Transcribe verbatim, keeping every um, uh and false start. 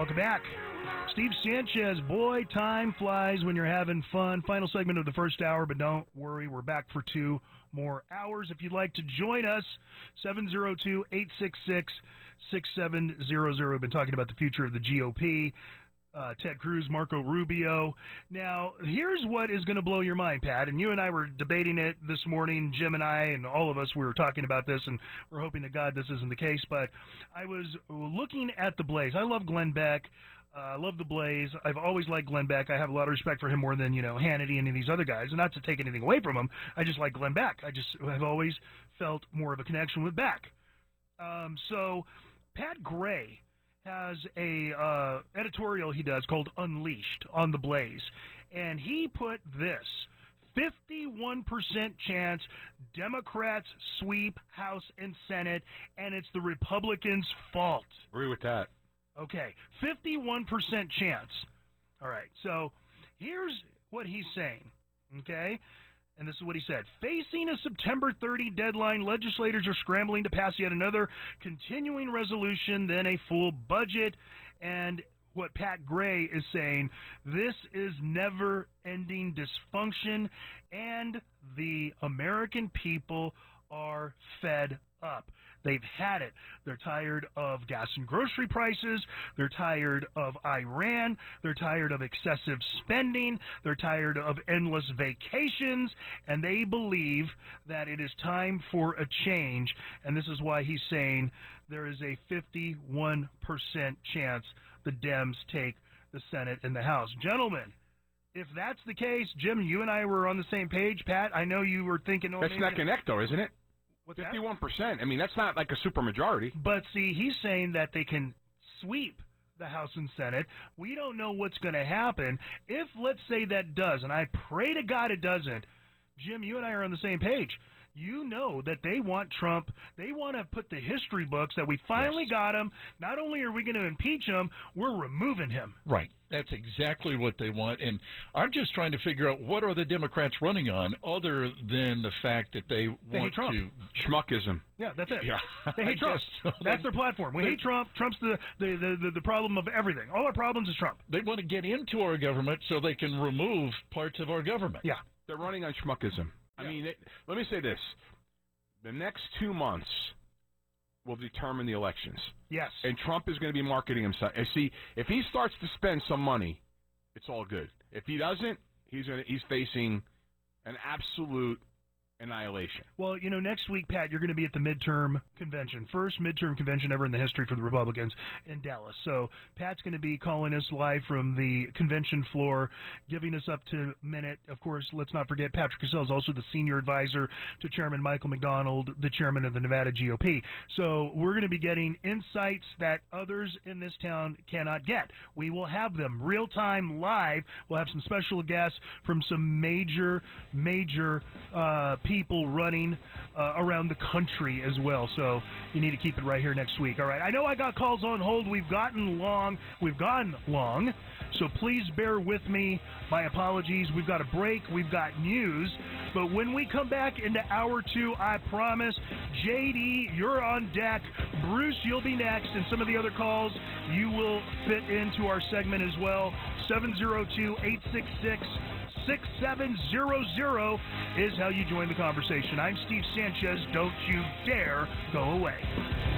Welcome back. Steve Sanchez, boy, time flies when you're having fun. Final segment of the first hour, but don't worry, we're back for two more hours. If you'd like to join us, seven oh two, eight six six, six seven zero zero. We've been talking about the future of the G O P. Uh, Ted Cruz, Marco Rubio. Now, here's what is going to blow your mind, Pat, and you and I were debating it this morning, Jim and I and all of us, we were talking about this, and we're hoping to God this isn't the case, but I was looking at the Blaze. I love Glenn Beck. Uh, I love the Blaze. I've always liked Glenn Beck. I have a lot of respect for him more than, you know, Hannity and any of these other guys, and not to take anything away from him. I just like Glenn Beck. I just have always felt more of a connection with Beck. Um, so, Pat Gray has a uh, editorial he does called Unleashed on the Blaze, and he put this: fifty-one percent chance Democrats sweep House and Senate, and it's the Republicans' fault. Agree with that. Okay, fifty-one percent chance. All right, so here's what he's saying, okay? And this is what he said. Facing a September thirtieth deadline, legislators are scrambling to pass yet another continuing resolution, then a full budget. And what Pat Gray is saying, this is never-ending dysfunction, and the American people are fed up. They've had it. They're tired of gas and grocery prices. They're tired of Iran. They're tired of excessive spending. They're tired of endless vacations. And they believe that it is time for a change. And this is why he's saying there is a fifty-one percent chance the Dems take the Senate and the House. Gentlemen, if that's the case, Jim, you and I were on the same page. Pat, I know you were thinking... Oh, that's neck and neck, though, isn't it? What's that? fifty-one percent. I mean, that's not like a supermajority. But see, he's saying that they can sweep the House and Senate. We don't know what's going to happen. If, let's say, that does, and I pray to God it doesn't, Jim, you and I are on the same page. You know that they want Trump. They want to put the history books that we finally yes. got him. Not only are we going to impeach him, we're removing him. Right. That's exactly what they want. And I'm just trying to figure out what are the Democrats running on other than the fact that they, they want hate Trump. to... Schmuckism. Yeah, that's it. Yeah. They hate Trump. So. That's their platform. We they, hate Trump. Trump's the, the, the, the, the problem of everything. All our problems is Trump. They want to get into our government so they can remove parts of our government. Yeah. They're running on schmuckism. I Yeah. mean, it, let me say this. The next two months will determine the elections. Yes. And Trump is going to be marketing himself. And see, if he starts to spend some money, it's all good. If he doesn't, he's gonna, he's facing an absolute annihilation. Well, you know, next week, Pat, you're going to be at the midterm convention. First midterm convention ever in the history for the Republicans in Dallas. So Pat's going to be calling us live from the convention floor, giving us up to minute. Of course, let's not forget Patrick Cassell is also the senior advisor to Chairman Michael McDonald, the chairman of the Nevada G O P. So we're going to be getting insights that others in this town cannot get. We will have them real-time live. We'll have some special guests from some major, major uh, people running uh, around the country as well. So you need to keep it right here next week. All right. I know I got calls on hold. We've gotten long. We've gone long. So please bear with me. My apologies. We've got a break. We've got news. But when we come back into hour two, I promise, J D, you're on deck. Bruce, you'll be next. And some of the other calls, you will fit into our segment as well. seven oh two, eight six six, six seven zero zero is how you join the conversation. I'm Steve Sanchez. Don't you dare go away.